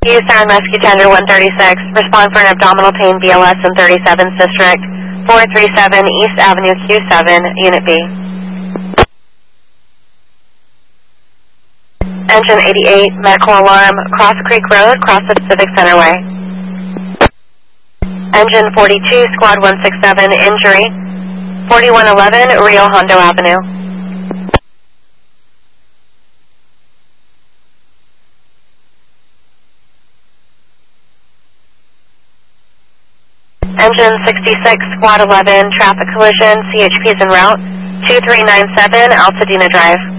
You, Siren Rescue Tender 136. Respond for an abdominal pain BLS in 37th District, 437 East Avenue Q7, Unit B. Engine 88, medical alarm, Cross Creek Road, cross the Pacific Centerway. Engine 42, Squad 167, injury, 4111 Rio Hondo Avenue. Engine 66, Squad 11, traffic collision, CHP is en route, 2397 Altadena Drive.